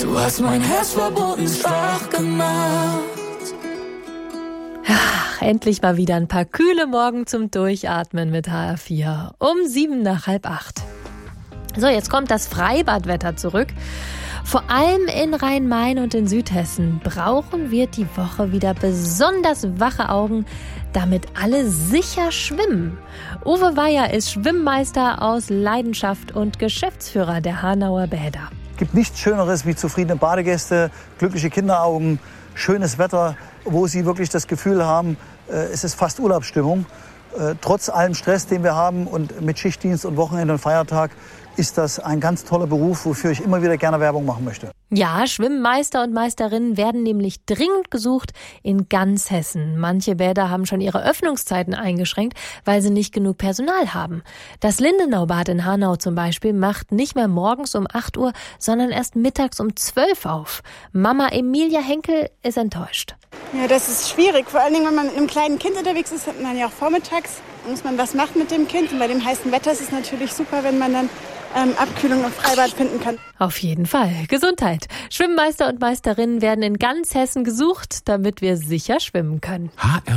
Du hast mein Herz verboten, schwach gemacht. Ach, endlich mal wieder ein paar kühle Morgen zum Durchatmen mit HR4. Um 7:07. So, jetzt kommt das Freibadwetter zurück. Vor allem in Rhein-Main und in Südhessen brauchen wir die Woche wieder besonders wache Augen, damit alle sicher schwimmen. Uwe Weyer ist Schwimmmeister aus Leidenschaft und Geschäftsführer der Hanauer Bäder. Es gibt nichts Schöneres wie zufriedene Badegäste, glückliche Kinderaugen, schönes Wetter, wo sie wirklich das Gefühl haben, es ist fast Urlaubsstimmung. Trotz allem Stress, den wir haben und mit Schichtdienst und Wochenende und Feiertag, ist das ein ganz toller Beruf, wofür ich immer wieder gerne Werbung machen möchte. Ja, Schwimmmeister und Meisterinnen werden nämlich dringend gesucht in ganz Hessen. Manche Bäder haben schon ihre Öffnungszeiten eingeschränkt, weil sie nicht genug Personal haben. Das Lindenaubad in Hanau zum Beispiel macht nicht mehr morgens um 8 Uhr, sondern erst mittags um 12 auf. Mama Emilia Henkel ist enttäuscht. Ja, das ist schwierig. Vor allen Dingen, wenn man mit einem kleinen Kind unterwegs ist, hat man ja auch vormittags, muss man was machen mit dem Kind. Und bei dem heißen Wetter ist es natürlich super, wenn man dann Abkühlung im Freibad finden kann. Auf jeden Fall. Gesundheit. Schwimmmeister und Meisterinnen werden in ganz Hessen gesucht, damit wir sicher schwimmen können.